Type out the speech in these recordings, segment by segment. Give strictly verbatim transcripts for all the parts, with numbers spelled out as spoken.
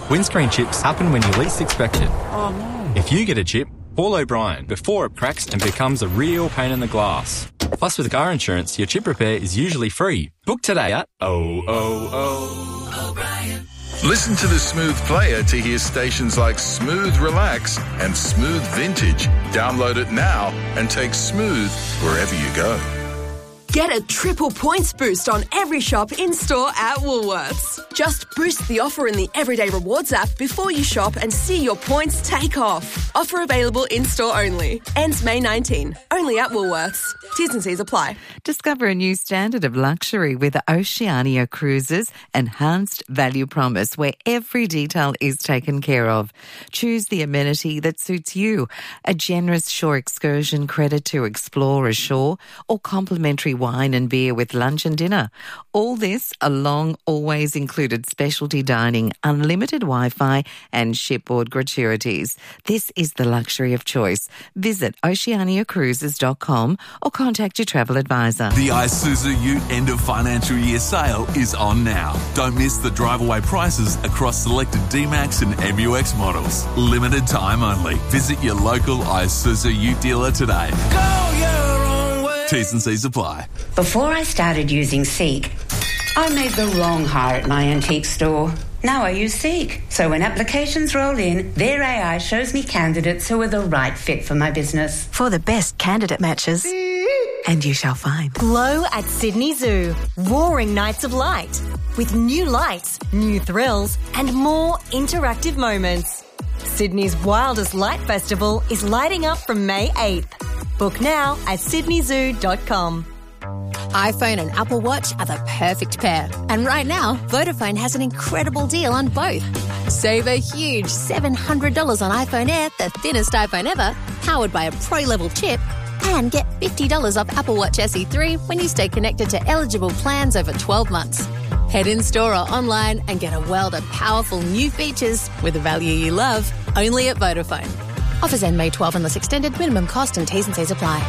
Windscreen chips happen when you least expect it. Oh, no. If you get a chip, call O'Brien before it cracks and becomes a real pain in the glass. Plus, with car insurance, your chip repair is usually free. Book today at oh oh oh O'Brien. Listen to the Smooth Player to hear stations like Smooth Relax and Smooth Vintage. Download it now and take Smooth wherever you go. Get a triple points boost on every shop in-store at Woolworths. Just boost the offer in the Everyday Rewards app before you shop and see your points take off. Offer available in-store only. Ends May nineteenth. Only at Woolworths. T's and C's apply. Discover a new standard of luxury with Oceania Cruises' enhanced value promise, where every detail is taken care of. Choose the amenity that suits you. A generous shore excursion credit to explore ashore, or complimentary wine and beer with lunch and dinner. All this along always included specialty dining, unlimited Wi-Fi and shipboard gratuities. This is the luxury of choice. Visit oceania cruises dot com or contact your travel advisor. The Isuzu Ute end of financial year sale is on now. Don't miss the drive-away prices across selected D-Max and M U X models. Limited time only. Visit your local Isuzu Ute dealer today. Go your own way. T's and C's apply. Before I started using Seek, I made the wrong hire at my antique store. Now I use Seek. So when applications roll in, their A I shows me candidates who are the right fit for my business. For the best candidate matches. And you shall find. Glow at Sydney Zoo. Roaring nights of light. With new lights, new thrills, and more interactive moments. Sydney's wildest light festival is lighting up from May eighth. Book now at sydney zoo dot com. iPhone and Apple Watch are the perfect pair. And right now, Vodafone has an incredible deal on both. Save a huge seven hundred dollars on iPhone Air, the thinnest iPhone ever, powered by a pro-level chip, and get fifty dollars off Apple Watch S E three when you stay connected to eligible plans over twelve months. Head in-store or online and get a world of powerful new features with the value you love, only at Vodafone. Offers end May twelfth unless extended. Minimum cost and T's and C's apply.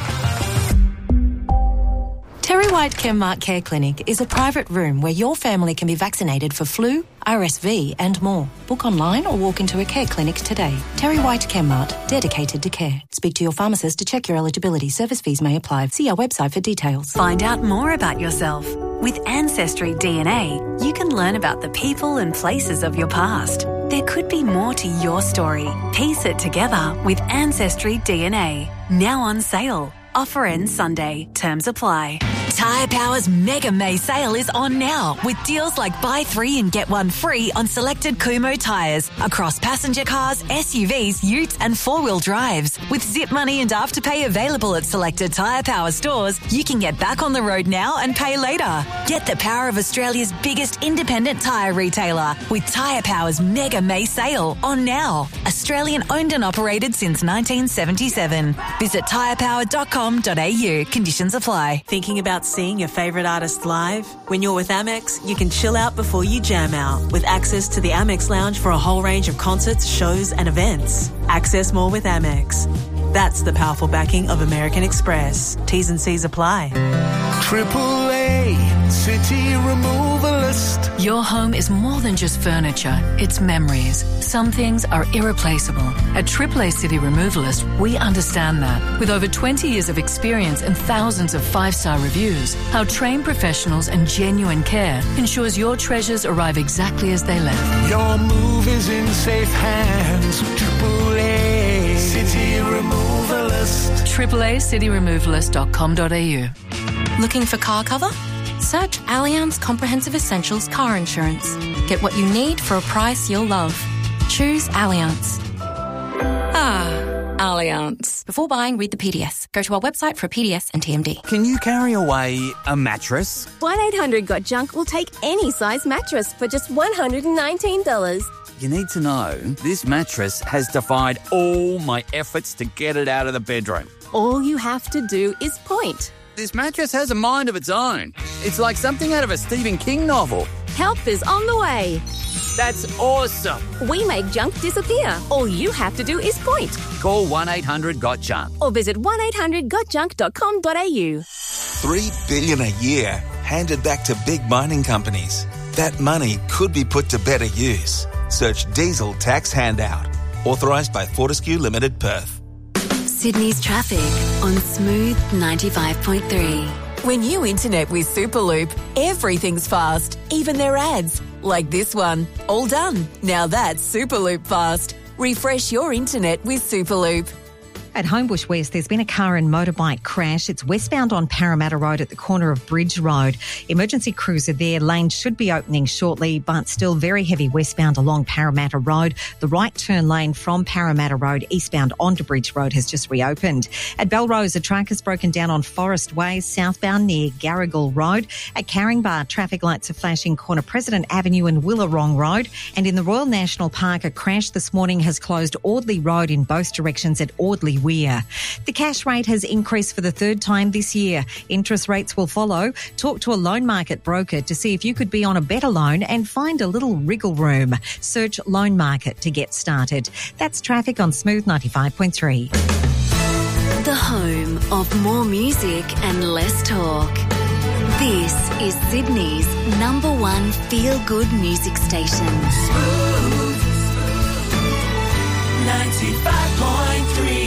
Terry White Chemmart Care Clinic is a private room where your family can be vaccinated for flu, R S V and more. Book online or walk into a care clinic today. Terry White Chemmart, dedicated to care. Speak to your pharmacist to check your eligibility. Service fees may apply. See our website for details. Find out more about yourself. With Ancestry D N A, you can learn about the people and places of your past. There could be more to your story. Piece it together with Ancestry D N A. Now on sale. Offer ends Sunday. Terms apply. Tyre Power's Mega May sale is on now with deals like buy three and get one free on selected Kumho tyres across passenger cars, S U Vs, utes and four-wheel drives. With Zip Money and Afterpay available at selected Tyre Power stores, you can get back on the road now and pay later. Get the power of Australia's biggest independent tyre retailer with Tyre Power's Mega May sale on now. Australian owned and operated since nineteen seventy-seven. Visit tyre power dot com dot a u. Conditions apply. Thinking about seeing your favourite artist live? When you're with Amex, you can chill out before you jam out with access to the Amex Lounge for a whole range of concerts, shows and events. Access more with Amex. That's the powerful backing of American Express. T's and C's apply. Triple A City Removalist. Your home is more than just furniture, it's memories. Some things are irreplaceable. At Triple A City Removalist, we understand that. With over twenty years of experience and thousands of five-star reviews, our trained professionals and genuine care ensures your treasures arrive exactly as they left. Your move is in safe hands with Triple A City Removalist. triple A city removalist dot com dot a u. Looking for car cover? Search Allianz Comprehensive Essentials Car Insurance. Get what you need for a price you'll love. Choose Allianz. Ah, Allianz. Before buying, read the P D S. Go to our website for a P D S and T M D. Can you carry away a mattress? one eight hundred got junk will take any size mattress for just one hundred nineteen dollars. You need to know, this mattress has defied all my efforts to get it out of the bedroom. All you have to do is point. This mattress has a mind of its own. It's like something out of a Stephen King novel. Help is on the way. That's awesome. We make junk disappear. All you have to do is point. Call one eight hundred got junk. Or visit one eight hundred got junk dot com dot a u. Three billion dollars a year handed back to big mining companies. That money could be put to better use. Search Diesel Tax Handout. Authorised by Fortescue Limited, Perth. Sydney's traffic on Smooth ninety-five point three. When you internet with Superloop, everything's fast, even their ads. Like this one. All done. Now that's Superloop fast. Refresh your internet with Superloop. At Homebush West, there's been a car and motorbike crash. It's westbound on Parramatta Road at the corner of Bridge Road. Emergency crews are there. Lanes should be opening shortly, but still very heavy westbound along Parramatta Road. The right turn lane from Parramatta Road eastbound onto Bridge Road has just reopened. At Belrose, a truck has broken down on Forest Way southbound near Garrigal Road. At Caringbah, traffic lights are flashing corner President Avenue and Willarong Road. And in the Royal National Park, a crash this morning has closed Audley Road in both directions at Audley Weir. The cash rate has increased for the third time this year. Interest rates will follow. Talk to a loan market broker to see if you could be on a better loan and find a little wriggle room. Search Loan Market to get started. That's traffic on Smooth ninety-five point three. The home of more music and less talk. This is Sydney's number one feel-good music station. Smooth ninety-five point three.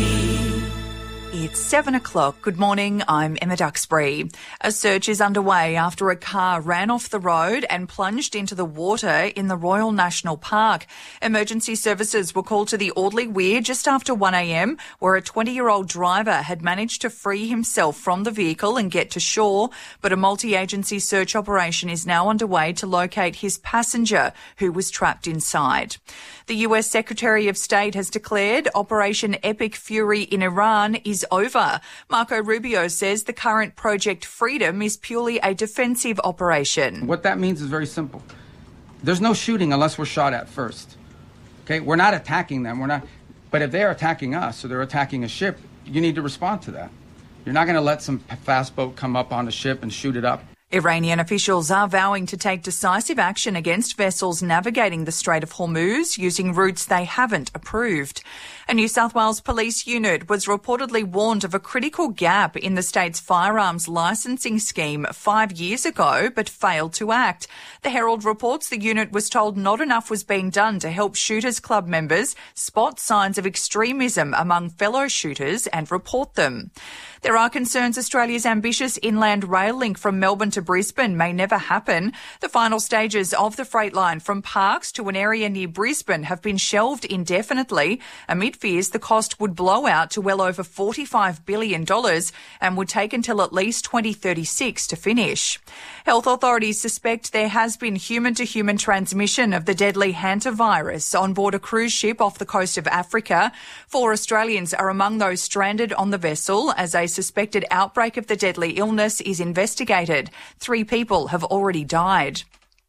It's seven o'clock. Good morning, I'm Emma Duxbury. A search is underway after a car ran off the road and plunged into the water in the Royal National Park. Emergency services were called to the Audley Weir just after one a.m, where a twenty-year-old driver had managed to free himself from the vehicle and get to shore, but a multi-agency search operation is now underway to locate his passenger, who was trapped inside. The U S Secretary of State has declared Operation Epic Fury in Iran is over. Marco Rubio says the current Project Freedom is purely a defensive operation. What that means is very simple. There's no shooting unless we're shot at first. Okay, we're not attacking them. We're not. But if they're attacking us or they're attacking a ship, you need to respond to that. You're not going to let some fast boat come up on a ship and shoot it up. Iranian officials are vowing to take decisive action against vessels navigating the Strait of Hormuz using routes they haven't approved. A New South Wales police unit was reportedly warned of a critical gap in the state's firearms licensing scheme five years ago, but failed to act. The Herald reports the unit was told not enough was being done to help Shooters Club members spot signs of extremism among fellow shooters and report them. There are concerns Australia's ambitious inland rail link from Melbourne to Brisbane may never happen. The final stages of the freight line from Parkes to an area near Brisbane have been shelved indefinitely amid fears the cost would blow out to well over forty-five billion dollars and would take until at least twenty thirty-six to finish. Health authorities suspect there has been human-to-human transmission of the deadly hantavirus on board a cruise ship off the coast of Africa. Four Australians are among those stranded on the vessel as a suspected outbreak of the deadly illness is investigated. Three people have already died.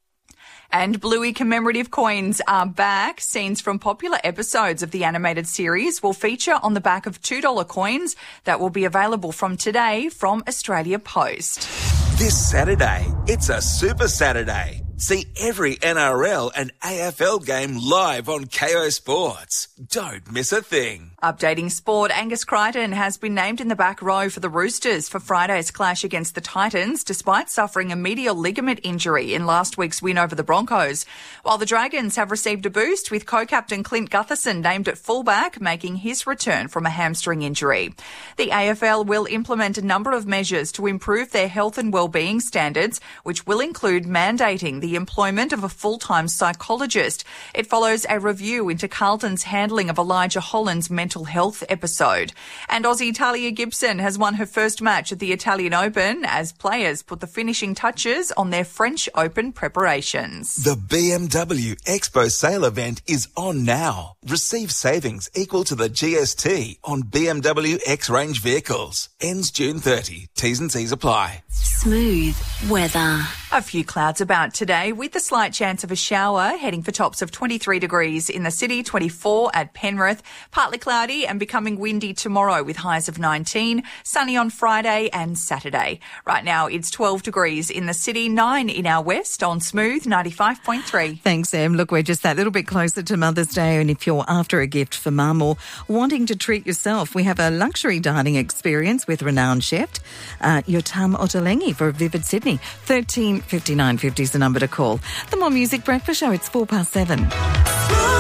And Bluey commemorative coins are back. Scenes from popular episodes of the animated series will feature on the back of two dollar coins that will be available from today from Australia Post. This Saturday, it's a Super Saturday. See every N R L and A F L game live on Kayo Sports. Don't miss a thing. Updating sport, Angus Crichton has been named in the back row for the Roosters for Friday's clash against the Titans, despite suffering a medial ligament injury in last week's win over the Broncos. While the Dragons have received a boost with co-captain Clint Gutherson named at fullback, making his return from a hamstring injury. The A F L will implement a number of measures to improve their health and well-being standards, which will include mandating the employment of a full-time psychologist. It follows a review into Carlton's handling of Elijah Holland's mental health episode. And Aussie Talia Gibson has won her first match at the Italian Open as players put the finishing touches on their French Open preparations. The B M W Expo sale event is on now. Receive savings equal to the G S T on B M W X-Range vehicles. Ends June thirtieth. T's and C's apply. Smooth weather. A few clouds about today with a slight chance of a shower, heading for tops of twenty-three degrees in the city, twenty-four at Penrith. Partly cloudy and becoming windy tomorrow with highs of nineteen. Sunny on Friday and Saturday. Right now it's twelve degrees in the city, nine in our west on Smooth ninety-five point three. Thanks, Em. Look, we're just that little bit closer to Mother's Day, and if you're after a gift for mum or wanting to treat yourself, we have a luxury dining experience with renowned chef uh, Yotam Ottolenghi for Vivid Sydney. thirteen one five nine five zero is the number to call. The More Music Breakfast Show, it's four past seven.